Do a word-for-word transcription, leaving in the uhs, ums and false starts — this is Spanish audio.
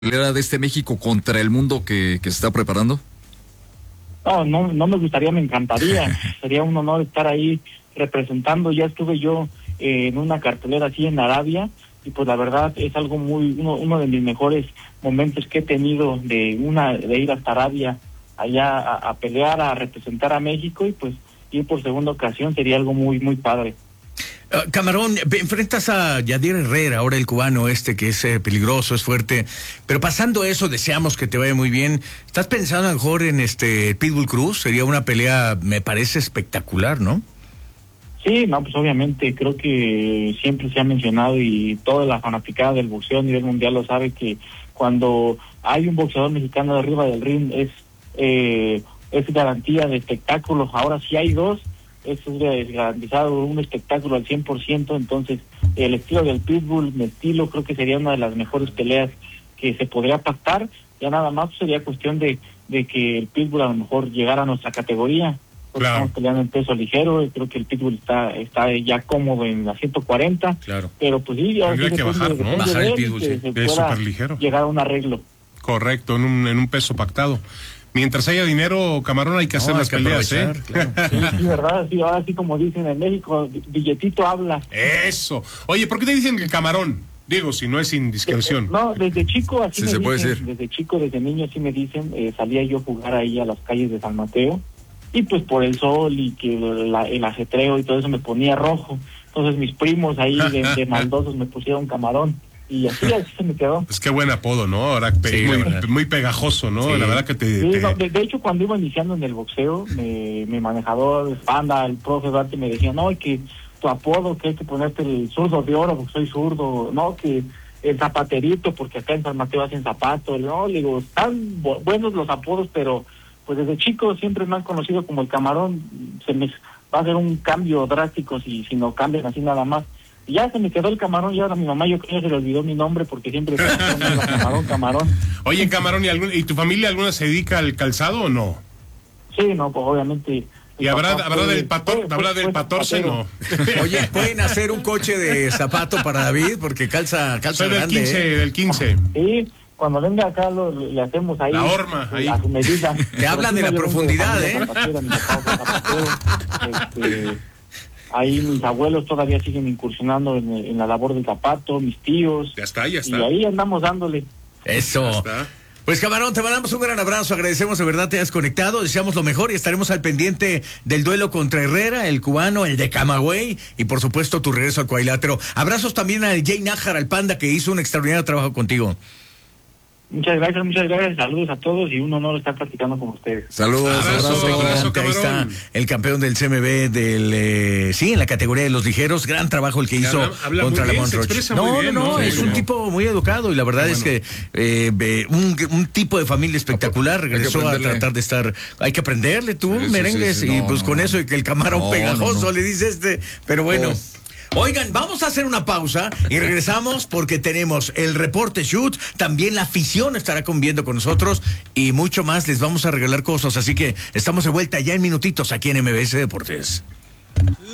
de este México contra el mundo que, que se está preparando? No, no, no me gustaría, me encantaría. Sería un honor estar ahí representando. Ya estuve yo eh, en una cartelera así en Arabia y pues la verdad es algo muy, uno, uno de mis mejores momentos que he tenido de una de ir hasta Arabia allá a, a pelear, a representar a México y pues ir por segunda ocasión sería algo muy, muy padre. Uh, Camarón, enfrentas a Yadir Herrera, ahora el cubano este que es eh, peligroso, es fuerte, pero pasando eso, deseamos que te vaya muy bien. ¿Estás pensando a lo mejor en este Pitbull Cruz? Sería una pelea, me parece espectacular, ¿no? Sí, no, pues obviamente creo que siempre se ha mencionado y toda la fanaticada del boxeo a nivel mundial lo sabe que cuando hay un boxeador mexicano de arriba del ring es eh, es garantía de espectáculos. Ahora sí hay dos, eso es garantizado un espectáculo al cien por ciento, entonces el estilo del Pitbull, mi estilo, creo que sería una de las mejores peleas que se podría pactar. Ya nada más sería cuestión de, de que el Pitbull a lo mejor llegara a nuestra categoría. Claro. Estamos peleando en peso ligero, creo que el Pitbull está está ya cómodo en la ciento cuarenta, claro. Pero pues sí, ya tendría que bajar, ¿no? Bajar el Pitbull, sí. Es súper ligero. Llegar a un arreglo. Correcto, en un, en un peso pactado. Mientras haya dinero, Camarón, hay que hacer no, las que peleas, ¿eh? Claro. Sí, sí, verdad, sí, ahora sí como dicen en México, billetito habla. Eso. Oye, ¿por qué te dicen el Camarón? Digo, si no es indiscreción. No, desde chico así sí, me se dicen, puede decir. Desde chico, desde niño así me dicen, eh, salía yo a jugar ahí a las calles de San Mateo, y pues por el sol y que la, el ajetreo y todo eso me ponía rojo. Entonces mis primos ahí de, de maldosos me pusieron Camarón. Y así, así se me quedó. Es que buen apodo, ¿no? Ahora pe sí, muy, muy pegajoso, ¿no? Sí. La verdad que te... Sí, te... No, de, de hecho, cuando iba iniciando en el boxeo, me, mi manejador, Panda, el profe Duarte, me decía, no, que tu apodo, que hay que ponerte el zurdo de oro, porque soy zurdo, no, que el zapaterito, porque acá en San Mateo hacen zapatos, no, le digo, están buenos los apodos, pero pues desde chico siempre me han conocido como el Camarón. Se me va a hacer un cambio drástico si, si no cambian así nada más. Y ya se me quedó el Camarón y ahora mi mamá yo creo que se le olvidó mi nombre porque siempre se llama Camarón, Camarón. Oye, Camarón, ¿y, algún, ¿y tu familia alguna se dedica al calzado o no? Sí, no, pues obviamente. ¿Y habrá, habrá fue, del pator, fue, habrá fue, del patorce, no? Oye, ¿pueden hacer un coche de zapato para David? Porque calza, calza Soy grande. del quince, ¿eh? del quince. Sí, cuando venga acá lo, le hacemos ahí. La horma, ahí. A su medida. Te hablan de la profundidad, ¿eh? Este, ahí mis abuelos todavía siguen incursionando en, en la labor del zapato, mis tíos. Ya está, ya está. Y ahí andamos dándole. Eso. Pues Camarón, te mandamos un gran abrazo, agradecemos de verdad te hayas conectado, deseamos lo mejor y estaremos al pendiente del duelo contra Herrera, el cubano, el de Camagüey y por supuesto tu regreso al cuadrilátero. Abrazos también a Jay Nájar, al Panda, que hizo un extraordinario trabajo contigo. Muchas gracias, muchas gracias, saludos a todos y un honor estar platicando con ustedes. Saludos, abrazo, abrazo, abrazo, Ahí está el campeón del C M B del, eh, sí, en la categoría de los ligeros, gran trabajo el que hizo habla, habla contra bien, Lamont Roach. No, bien, no, no, ¿no? es Sí, un como... tipo muy educado y la verdad bueno. es que eh, un, un tipo de familia espectacular, regresó a tratar de estar, hay que aprenderle tú, sí, merengues, sí, sí, sí. y no, pues no, con no. eso y que el Camarón no, pegajoso no, le dice este, pero bueno. Oh. Oigan, vamos a hacer una pausa y regresamos porque tenemos el reporte shoot, también la afición estará conviviendo con nosotros y mucho más, les vamos a regalar cosas, así que estamos de vuelta ya en minutitos aquí en M B S Deportes.